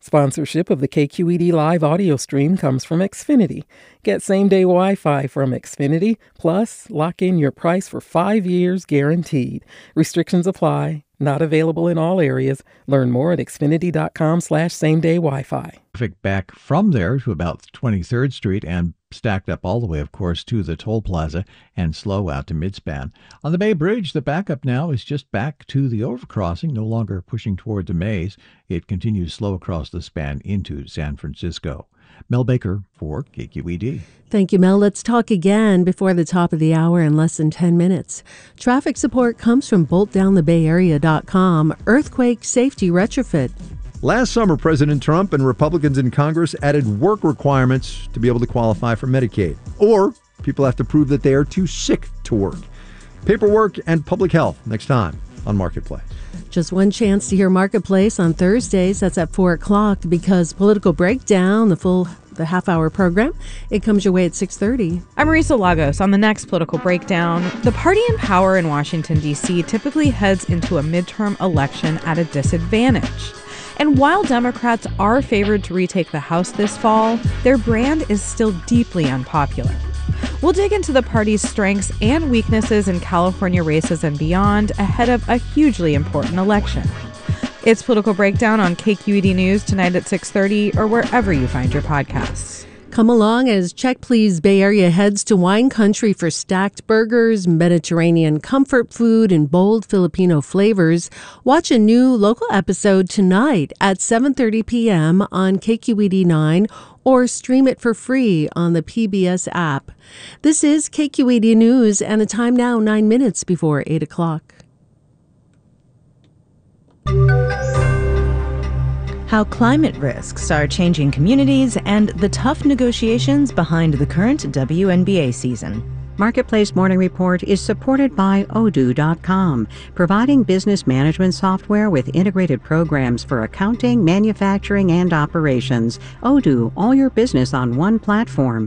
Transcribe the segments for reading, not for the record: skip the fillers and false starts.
Sponsorship of the KQED Live audio stream comes from Xfinity. Get same-day Wi-Fi from Xfinity, plus lock in your price for 5 years guaranteed. Restrictions apply. Not available in all areas. Learn more at xfinity.com/same-day Wi-Fi. Traffic back from there to about 23rd Street and stacked up all the way, of course, to the toll plaza and slow out to Midspan. On the Bay Bridge, the backup now is just back to the overcrossing, no longer pushing toward the Maze. It continues slow across the span into San Francisco. Mel Baker for KQED. Thank you, Mel. Let's talk again before the top of the hour in less than 10 minutes. Traffic support comes from BoltDownTheBayArea.com. Earthquake safety retrofit. Last summer, President Trump and Republicans in Congress added work requirements to be able to qualify for Medicaid. Or people have to prove that they are too sick to work. Paperwork and public health next time on Marketplace. Just one chance to hear Marketplace on Thursdays. That's at 4 o'clock because Political Breakdown, the half-hour program, it comes your way at 6:30. I'm Marisa Lagos. On the next Political Breakdown, the party in power in Washington, D.C. typically heads into a midterm election at a disadvantage. And while Democrats are favored to retake the House this fall, their brand is still deeply unpopular. We'll dig into the party's strengths and weaknesses in California races and beyond ahead of a hugely important election. It's Political Breakdown on KQED News tonight at 6:30 or wherever you find your podcasts. Come along as Check Please Bay Area heads to wine country for stacked burgers, Mediterranean comfort food, and bold Filipino flavors. Watch a new local episode tonight at 7:30 p.m. on KQED 9 or stream it for free on the PBS app. This is KQED News and the time now 9 minutes before 8 o'clock. How climate risks are changing communities and the tough negotiations behind the current WNBA season. Marketplace Morning Report is supported by Odoo.com, providing business management software with integrated programs for accounting, manufacturing, and operations. Odoo, all your business on one platform.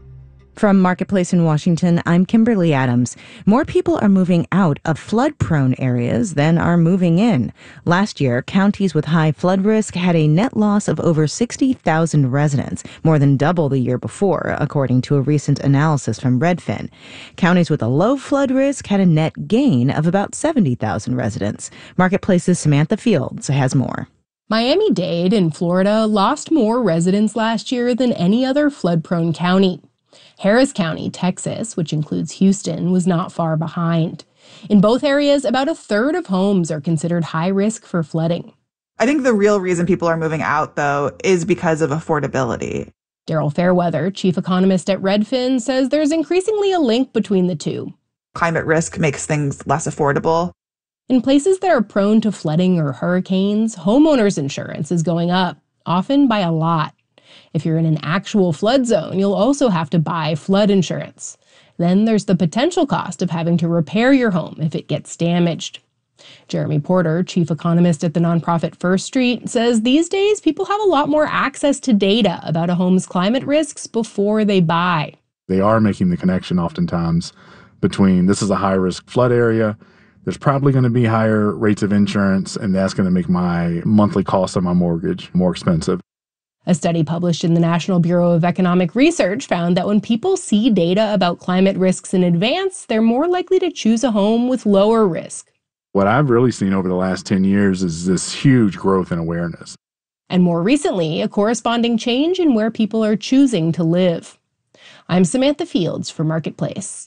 From Marketplace in Washington, I'm Kimberly Adams. More people are moving out of flood-prone areas than are moving in. Last year, counties with high flood risk had a net loss of over 60,000 residents, more than double the year before, according to a recent analysis from Redfin. Counties with a low flood risk had a net gain of about 70,000 residents. Marketplace's Samantha Fields has more. Miami-Dade in Florida lost more residents last year than any other flood-prone county. Harris County, Texas, which includes Houston, was not far behind. In both areas, about a third of homes are considered high risk for flooding. I think the real reason people are moving out, though, is because of affordability. Daryl Fairweather, chief economist at Redfin, says there's increasingly a link between the two. Climate risk makes things less affordable. In places that are prone to flooding or hurricanes, homeowners insurance is going up, often by a lot. If you're in an actual flood zone, you'll also have to buy flood insurance. Then there's the potential cost of having to repair your home if it gets damaged. Jeremy Porter, chief economist at the nonprofit First Street, says these days people have a lot more access to data about a home's climate risks before they buy. They are making the connection oftentimes between this is a high-risk flood area, there's probably going to be higher rates of insurance, and that's going to make my monthly cost of my mortgage more expensive. A study published in the National Bureau of Economic Research found that when people see data about climate risks in advance, they're more likely to choose a home with lower risk. What I've really seen over the last 10 years is this huge growth in awareness. And more recently, a corresponding change in where people are choosing to live. I'm Samantha Fields for Marketplace.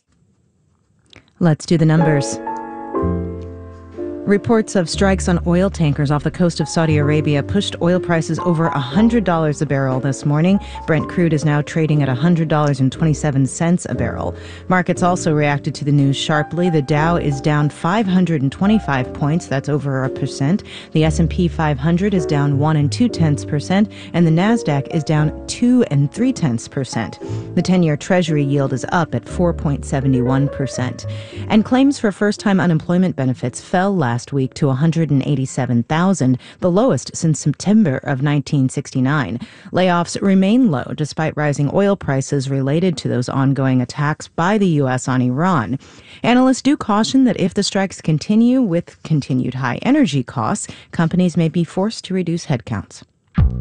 Let's do the numbers. Reports of strikes on oil tankers off the coast of Saudi Arabia pushed oil prices over $100 a barrel this morning. Brent crude is now trading at $100.27 a barrel. Markets also reacted to the news sharply. The Dow is down 525 points. That's over 1%. The S&P 500 is down 1 2/10%, and the Nasdaq is down 2 3/10%. The 10-year Treasury yield is up at 4.71%. And claims for first-time unemployment benefits fell last week to 187,000, the lowest since September of 1969. Layoffs remain low despite rising oil prices related to those ongoing attacks by the U.S. on Iran. Analysts do caution that if the strikes continue with continued high energy costs, companies may be forced to reduce headcounts.